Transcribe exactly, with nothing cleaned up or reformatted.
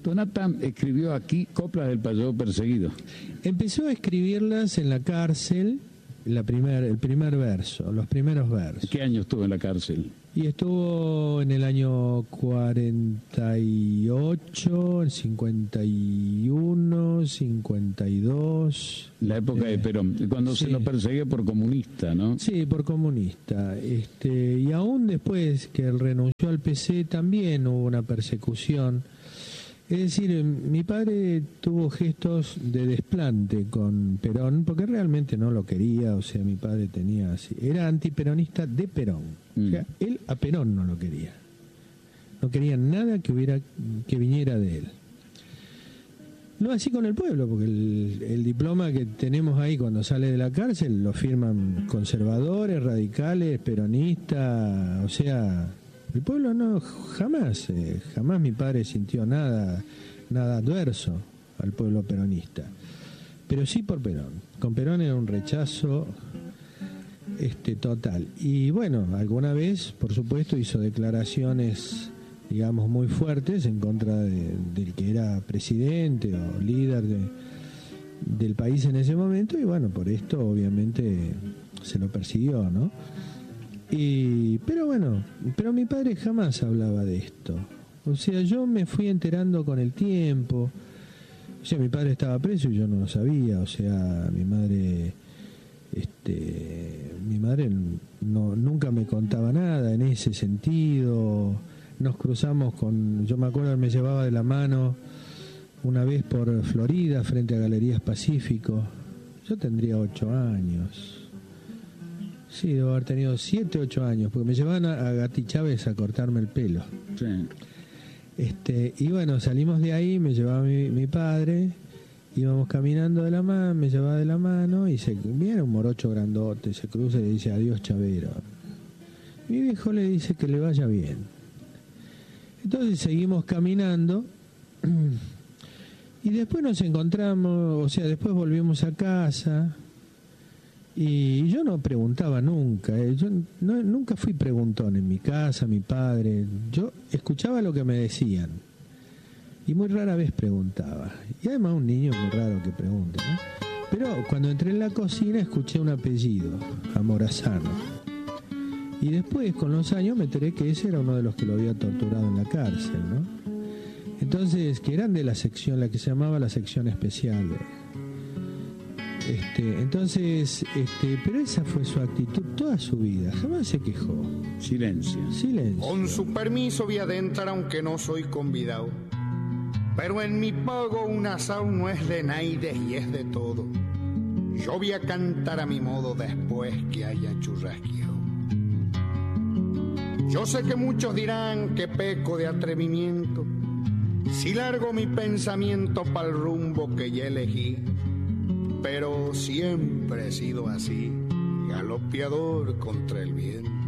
Donata escribió aquí coplas del payaso perseguido. Empezó a escribirlas en la cárcel, la primer, el primer verso, los primeros versos. ¿Qué año estuvo en la cárcel? Y estuvo en el año cuarenta y ocho, cincuenta y uno, cincuenta y dos. La época eh, de Perón, cuando sí. se lo perseguía por comunista, ¿no? Sí, por comunista. Este, y aún después que él renunció al P C también hubo una persecución. Es decir, mi padre tuvo gestos de desplante con Perón, porque realmente no lo quería, o sea, mi padre tenía así, era antiperonista de Perón, mm. o sea, él a Perón no lo quería, no quería nada que hubiera que viniera de él. No así con el pueblo, porque el, el diploma que tenemos ahí cuando sale de la cárcel lo firman conservadores, radicales, peronistas, o sea... El pueblo no, jamás, eh, jamás mi padre sintió nada, nada adverso al pueblo peronista, pero sí por Perón. Con Perón era un rechazo este total. Y bueno, alguna vez, por supuesto, hizo declaraciones, digamos, muy fuertes en contra de, del que era presidente o líder de, del país en ese momento, y bueno, por esto obviamente se lo persiguió, ¿no? Y, pero bueno, pero mi padre jamás hablaba de esto. O sea, yo me fui enterando con el tiempo. O sea, mi padre estaba preso y yo no lo sabía. O sea, mi madre, este, mi madre no, nunca me contaba nada en ese sentido. Nos cruzamos con, yo me acuerdo, me llevaba de la mano una vez por Florida frente a Galerías Pacífico. Yo tendría ocho años. Sí, debo haber tenido siete, ocho años, porque me llevaban a, a Gati Chávez a cortarme el pelo. Sí. Este, y bueno, salimos de ahí, me llevaba mi, mi padre, íbamos caminando de la mano, me llevaba de la mano, y se viene un morocho grandote, se cruza y le dice adiós Chavero. Mi viejo le dice que le vaya bien. Entonces seguimos caminando, y después nos encontramos, o sea, después volvimos a casa. Y yo no preguntaba nunca, eh. yo no, nunca fui preguntón en mi casa, mi padre, yo escuchaba lo que me decían y muy rara vez preguntaba, y además un niño es muy raro que pregunte, ¿no? Pero cuando entré en la cocina escuché un apellido, Amorazano, y después con los años me enteré que ese era uno de los que lo había torturado en la cárcel, ¿no? Entonces, que eran de la sección, la que se llamaba la sección especial. Este, entonces, este, pero esa fue su actitud toda su vida, jamás se quejó. Silencio. Silencio. Con su permiso voy a adentrar aunque no soy convidado, pero en mi pago un asado no es de naides y es de todo. Yo voy a cantar a mi modo después que haya churrasqueado. Yo sé que muchos dirán que peco de atrevimiento si largo mi pensamiento pa'l rumbo que ya elegí, pero siempre he sido así, galopeador contra el viento.